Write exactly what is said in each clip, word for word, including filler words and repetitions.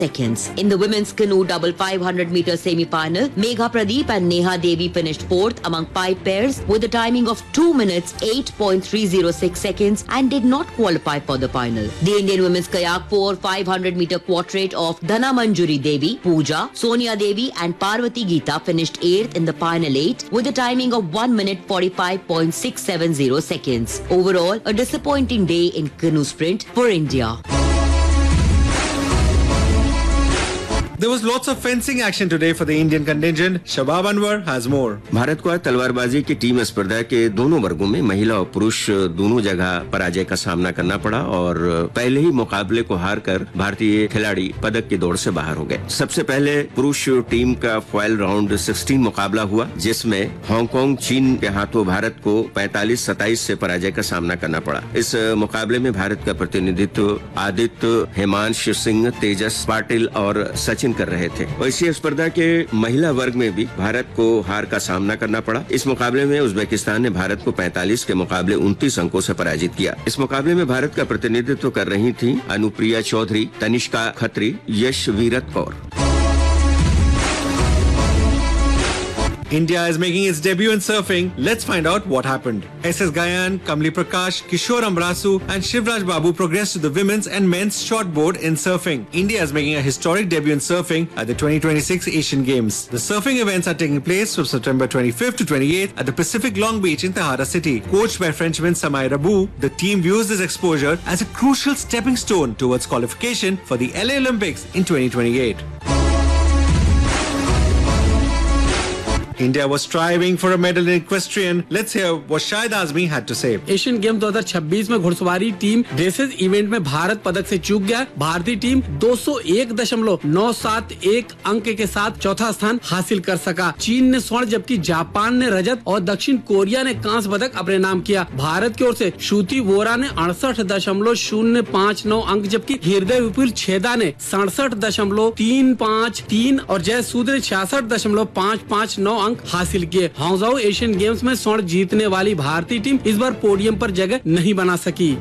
seconds. In the women's canoe double five hundred meter semi-final, Megha Pradeep and Neha Devi finished fourth among five pairs with a timing of two minutes eight point three zero six seconds and did not qualify for the final. The Indian women's kayak four five hundred meter quadrat of Dhana Manjuri Devi, Pooja, Sonia Devi and Parvati Geeta finished eighth in the final eight with a timing of one minute forty-five point six seven zero seconds. Overall, a disappointing day in canoe sprint for India. There was lots of fencing action today for the Indian contingent. Shabab Anwar has more. Bharat को तलवारबाजी की team स्पर्धा के दोनों वर्गों में महिला और पुरुष दोनों जगह पराजय का सामना करना पड़ा और पहले ही मुकाबले को हारकर भारतीय खिलाड़ी पदक की दौड़ से बाहर हो गए। सबसे पहले पुरुष टीम का फाइनल राउंड सोलह मुकाबला हुआ, जिसमें हांगकांग चीन के हाथों भारत को पैंतालीस सत्ताईस से पराजय का सामना करना पड़ा। इस मुकाबले में भारत का प्रतिनिधित्व आदित्य, हेमांश सिंह, तेजस पाटिल और सचिन कर रहे थे। वैसी स्पर्धा के महिला वर्ग में भी भारत को हार का सामना करना पड़ा। इस मुकाबले में उज्बेकिस्तान ने भारत को पैंतालीस के मुकाबले उनतीस अंकों से पराजित किया। इस मुकाबले में भारत का प्रतिनिधित्व कर रही थी अनुप्रिया चौधरी, तनिष्का खत्री, यश वीरत Kaur. India is making its debut in surfing. Let's find out what happened. S S Gayan, Kamli Prakash, Kishore Ambrasu and Shivraj Babu progressed to the women's and men's shortboard in surfing. India is making a historic debut in surfing at the twenty twenty-six Asian Games. The surfing events are taking place from September twenty-fifth to twenty-eighth at the Pacific Long Beach in Tahara City. Coached by Frenchman Samay Rabu, the team views this exposure as a crucial stepping stone towards qualification for the L A Olympics in twenty twenty-eight. India was striving for a medal in equestrian. Let's hear what Shahid Azmi had to say. Asian game दो हज़ार छब्बीस में घुड़सवारी team dresses event में भारत पदक से चूक गया। भारतीय टीम दो सौ एक दशमलव नौ सात एक अंक के साथ चौथा स्थान हासिल कर सका। चीन ने स्वर्ण जबकि जापान ने रजत और दक्षिण कोरिया ने कांस्य पदक अपने नाम किया। भारत की ओर से श्रुति वोरा ने अड़सठ दशमलव शून्य पाँच नौ अंक जबकि हृदय विपुल छेदा ने सड़सठ दशमलव तीन पाँच तीन और जय सूद ने छियासठ दशमलव पाँच पाँच नौ हासिल किए। हांगझाऊ एशियन गेम्स में स्वर्ण जीतने वाली भारतीय टीम इस बार पोडियम पर जगह नहीं बना सकी।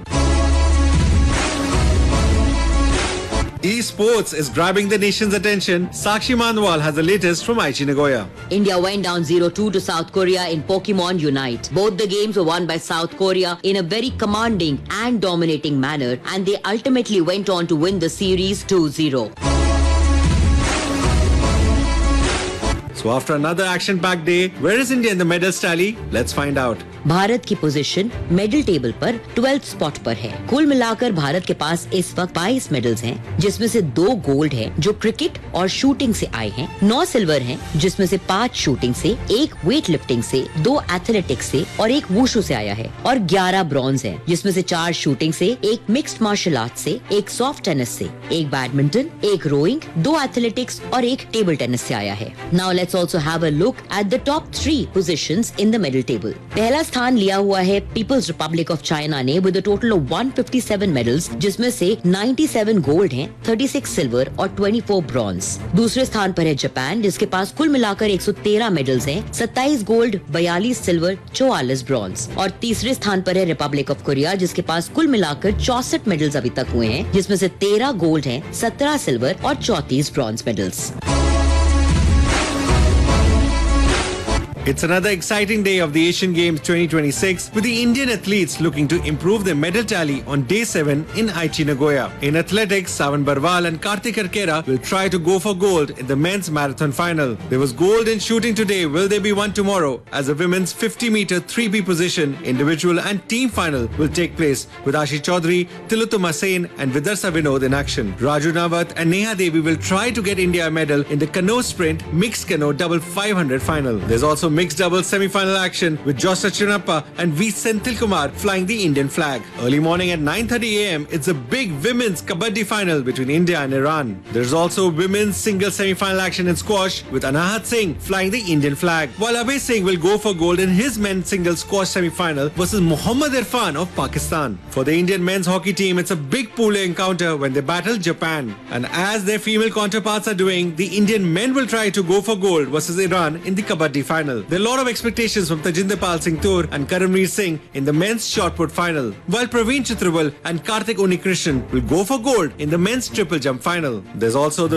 Esports is grabbing the nation's attention. Sakshi Manwal has the latest from Aichi Nagoya. India went down zero two to South Korea in Pokemon Unite. Both the games were won by South Korea in a very commanding and dominating manner, and they ultimately went on to win the series two zero. So after another action-packed day, where is India in the medals tally? Let's find out. Bharat की position medal table पर twelfth spot पर है। कुल मिलाकर भारत के पास इस वक्त बाईस मेडल्स हैं, जिसमें से दो गोल्ड हैं जो क्रिकेट और शूटिंग से आए हैं, नौ सिल्वर हैं जिसमें से पाँच शूटिंग से, एक वेट लिफ्टिंग से, दो एथलेटिक्स से और एक वुशु से आया है, और ग्यारह ब्रॉन्ज हैं जिसमें से चार शूटिंग से, एक मिक्स्ड मार्शल आर्ट से, एक सॉफ्ट टेनिस से, एक बैडमिंटन, एक रोइंग, दो एथलेटिक्स और एक टेबल टेनिस से आया है। Now let's also have a look at the top three positions in the medal table. पहला स्थान लिया हुआ है पीपल्स रिपब्लिक ऑफ चाइना ने विद अ टोटल ऑफ एक सौ सत्तावन मेडल्स, जिसमें से सत्तानवे गोल्ड हैं, छत्तीस सिल्वर और चौबीस ब्रॉन्ज। दूसरे स्थान पर है जापान, जिसके पास कुल मिलाकर एक सौ तेरह मेडल्स हैं, सत्ताईस गोल्ड, बयालीस सिल्वर, चौवालीस ब्रॉन्ज। और तीसरे स्थान पर है रिपब्लिक ऑफ कोरिया, जिसके पास कुल मिलाकर चौसठ मेडल्स अभी तक हुए हैं, जिसमें से तेरह गोल्ड हैं, सत्रह सिल्वर और चौंतीस bronze medals. It's another exciting day of the Asian Games twenty twenty-six with the Indian athletes looking to improve their medal tally on day seven in Aichi Nagoya. In athletics, Savan Barwal and Kartik Arkera will try to go for gold in the men's marathon final. There was gold in shooting today. Will there be one tomorrow? As the women's fifty meter three P position, individual and team final will take place with Ashi Chaudhary, Tilutuma Sen and Vidarsa Vinod in action. Raju Nawat and Neha Devi will try to get India a medal in the canoe sprint mixed canoe double five hundred final. There's also mixed double semi-final action with Joshua Chinappa and V. Senthil Kumar flying the Indian flag. Early morning at nine thirty a m, it's a big women's kabaddi final between India and Iran. There's also women's single semi-final action in squash with Anahat Singh flying the Indian flag, while Abhay Singh will go for gold in his men's single squash semi-final versus Mohammad Irfan of Pakistan. For the Indian men's hockey team, it's a big pool encounter when they battle Japan. And as their female counterparts are doing, the Indian men will try to go for gold versus Iran in the kabaddi final. There are a lot of expectations from Tajinder Pal Singh Toor and Karamveer Singh in the men's shot put final, while Praveen Chitraval and Karthik Unikrishnan will go for gold in the men's triple jump final. There's also the